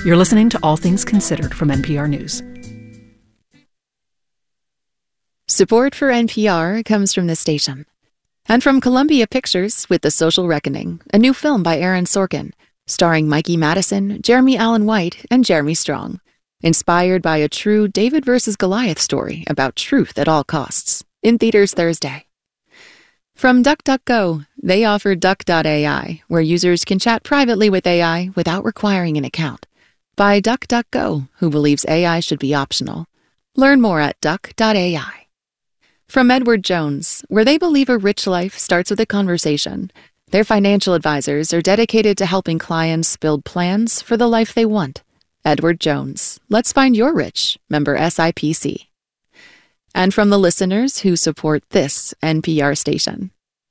You're listening to All Things Considered from NPR News. Support for NPR comes from this station. And from Columbia Pictures with The Social Reckoning, a new film by Aaron Sorkin, starring Mikey Madison, Jeremy Allen White, and Jeremy Strong. Inspired by a true David versus Goliath story about truth at all costs. In theaters Thursday. From DuckDuckGo, they offer Duck.ai, where users can chat privately with AI without requiring an account. By DuckDuckGo, who believes AI should be optional. Learn more at Duck.ai. From Edward Jones, where they believe a rich life starts with a conversation. Their financial advisors are dedicated to helping clients build plans for the life they want. Edward Jones. Let's find your rich. Member SIPC. And from the listeners who support this NPR station.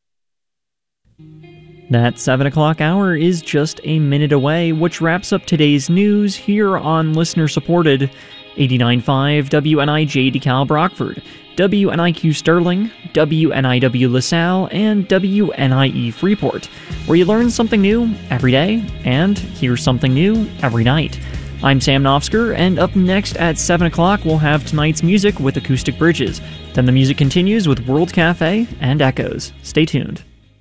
That 7 o'clock hour is just a minute away, which wraps up today's news here on listener-supported 89.5 WNIJ DeKalb Rockford, WNIQ Sterling, WNIW LaSalle, and WNIE Freeport, where you learn something new every day and hear something new every night. I'm Sam Knopfsker, and up next at 7 o'clock we'll have tonight's music with Acoustic Bridges. Then the music continues with World Cafe and Echoes. Stay tuned.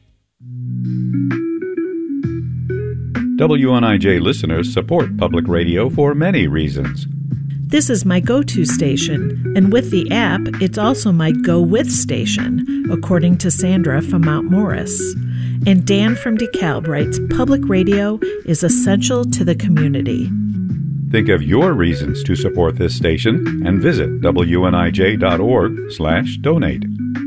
WNIJ listeners support public radio for many reasons. This is my go-to station, and with the app, it's also my go-with station, according to Sandra from Mount Morris. And Dan from DeKalb writes, public radio is essential to the community. Think of your reasons to support this station and visit WNIJ.org/donate.